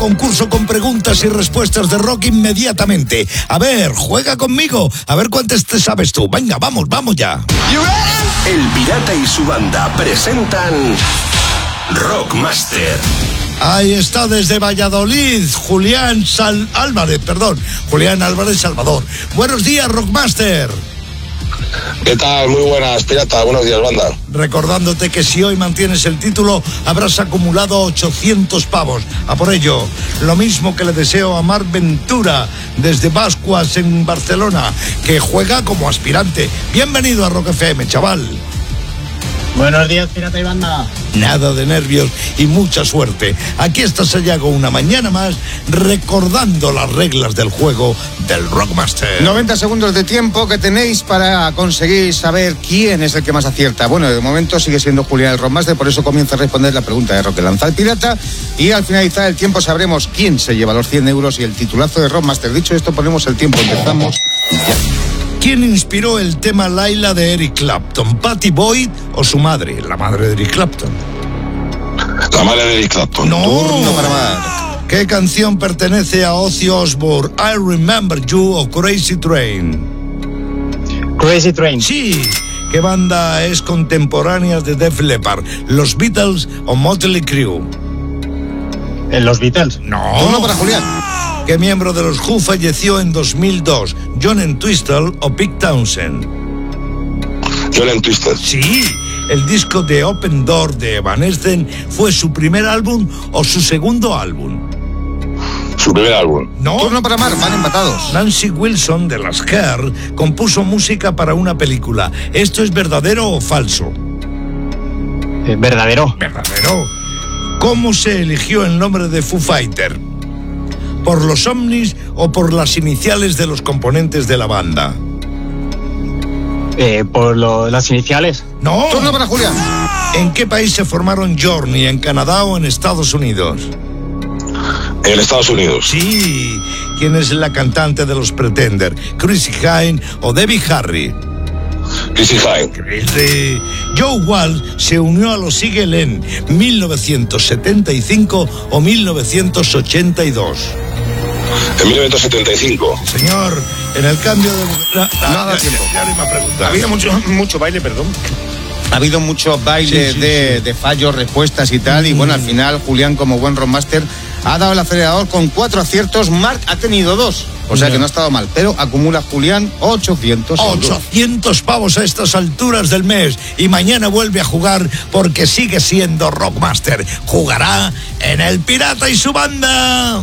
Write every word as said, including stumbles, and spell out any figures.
Concurso con preguntas y respuestas de rock inmediatamente. A ver, juega conmigo. A ver cuántas te sabes tú. Venga, vamos, vamos ya. El Pirata y su banda presentan Rockmaster. Ahí está desde Valladolid, Julián Sal- Álvarez, perdón. Julián Álvarez Salvador. Buenos días, Rockmaster. ¿Qué tal? Muy buenas, Pirata. Buenos días, banda. Recordándote que si hoy mantienes el título, habrás acumulado ochocientos pavos. A por ello, lo mismo que le deseo a Marc Ventura, desde Bascuas, en Barcelona, que juega como aspirante. Bienvenido a Rock F M, chaval. Buenos días, Pirata y banda. Nada de nervios y mucha suerte. Aquí está Sayago una mañana más recordando las reglas del juego del Rockmaster. noventa segundos de tiempo que tenéis para conseguir saber quién es el que más acierta. Bueno, de momento sigue siendo Julián el Rockmaster, por eso comienza a responder la pregunta de Roque Lanza al Pirata. Y al finalizar el tiempo sabremos quién se lleva los cien euros y el titulazo de Rockmaster. Dicho esto, ponemos el tiempo. Empezamos ya. ¿Quién inspiró el tema Laila de Eric Clapton? ¿Patty Boyd o su madre, la madre de Eric Clapton? La madre de Eric Clapton. No. Turno para Mar. ¿Qué canción pertenece a Ozzy Osbourne? I Remember You o Crazy Train. Crazy Train. Sí. ¿Qué banda es contemporánea de Def Leppard? ¿Los Beatles o Motley Crue? En los Beatles. No. Turno para Julián. ¿Qué miembro de los Who falleció en dos mil dos? ¿John Entwistle o Pete Townshend? John Entwistle. Sí. ¿El disco de Open Door de Evanescence fue su primer álbum o su segundo álbum? Su primer álbum. No. Turno para Mar. Van empatados. Nancy Wilson, de las Hair, compuso música para una película. ¿Esto es verdadero o falso? Eh, verdadero. Verdadero. ¿Cómo se eligió el nombre de Foo Fighter? ¿Por los ovnis o por las iniciales de los componentes de la banda? Eh, por lo, las iniciales. No. Turno para Julián. ¿En qué país se formaron Journey? ¿En Canadá o en Estados Unidos? En Estados Unidos. Sí. ¿Quién es la cantante de los Pretender? ¿Chrissy Hynde o Debbie Harry? Chrissy Hynde. Chrissy. Joe Walsh se unió a los Eagles en mil novecientos setenta y cinco o mil novecientos ochenta y dos. En mil novecientos setenta y cinco. Señor, en el cambio de... Ah, Nada ya, tiempo. Ya, ya no me ha preguntado. Ha habido mucho, mucho baile, perdón. Ha habido mucho baile Sí, sí, de, sí. de fallos, respuestas y tal. Y bueno, al final, Julián, como buen Rockmaster, ha dado el acelerador con cuatro aciertos. Marc ha tenido dos. O sea Ya. que no ha estado mal. Pero acumula Julián ochocientos euros. ochocientos pavos a estas alturas del mes. Y mañana vuelve a jugar porque sigue siendo Rockmaster. Jugará en El Pirata y su banda.